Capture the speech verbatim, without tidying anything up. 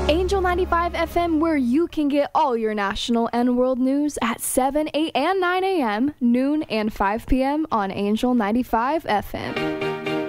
Angel ninety-five F M, where you can get all your national and world news at seven, eight, and nine a.m., noon, and five p.m. on Angel ninety-five F M.